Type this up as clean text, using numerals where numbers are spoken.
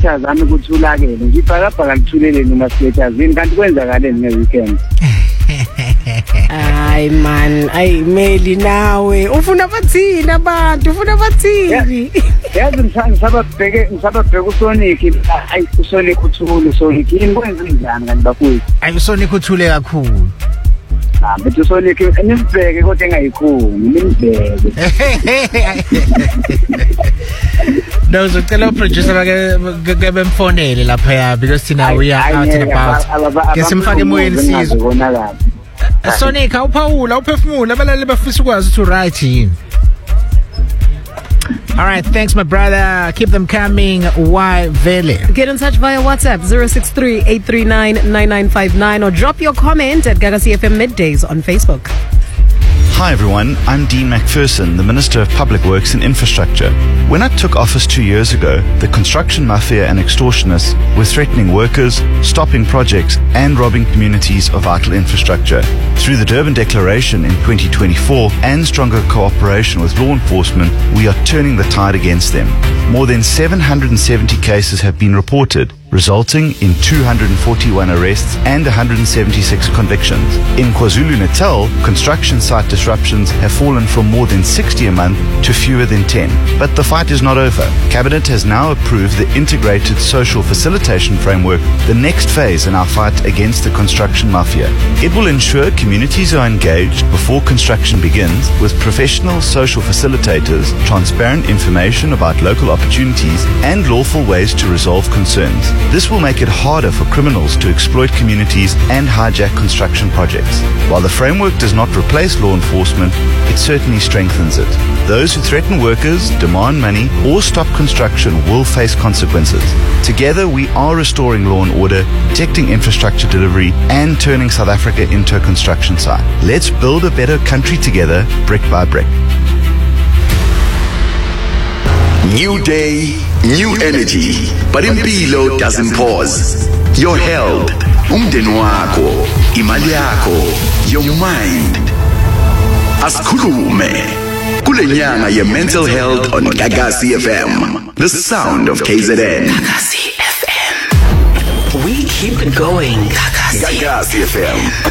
ama-skaters ami kuthulakele ngibhakabhaka lithuleleni ama-skaters yini kanti kwenzakaleni nge-weekend. Ay man, ay Meli nawe ufuna bathini abantu ufuna bathini? Yazi ngisababheke uSonic hayi uSonic uthule uSonic yini kwenza njani kanti bafowethu? Ayi uSonic uthule kakhulu. Bethi uSonic nimbheke kodwa engayikhuni nimbheke. No, uzocela uproducer bake bemfonele lapha ya because thina we are out and about. Ngesimfake emoyeni sizwe. Sonic awuphawula uphefumula abalali bafisa ukwazi to write yini. All right, thanks my brother. Keep them coming. Why Vele? Get in touch via WhatsApp 063-839-9959 or drop your comment at Gaga CFM Middays on Facebook. Hi everyone, I'm Dean McPherson, the Minister of Public Works and Infrastructure. When I took office 2 years ago, the construction mafia and extortionists were threatening workers, stopping projects and robbing communities of vital infrastructure. Through the Durban Declaration in 2024 and stronger cooperation with law enforcement, we are turning the tide against them. More than 770 cases have been reported, resulting in 241 arrests and 176 convictions. In KwaZulu-Natal, construction site disruptions have fallen from more than 60 a month to fewer than 10. But the fight is not over. Cabinet has now approved the Integrated Social Facilitation Framework, the next phase in our fight against the construction mafia. It will ensure communities are engaged before construction begins with professional social facilitators, transparent information about local opportunities, and lawful ways to resolve concerns. This will make it harder for criminals to exploit communities and hijack construction projects. While the framework does not replace law enforcement, it certainly strengthens it. Those who threaten workers, demand money, or stop construction will face consequences. Together, we are restoring law and order, protecting infrastructure delivery, and turning South Africa into a construction site. Let's build a better country together, brick by brick. New day, new energy, but impilo doesn't pause. Your health, umndeni wakho, imali yakho, your mind. Asikhulume kule nyanga ye mental health on Gaga CFM, the sound of KZN. Gaga CFM. We keep it going. Gaga CFM.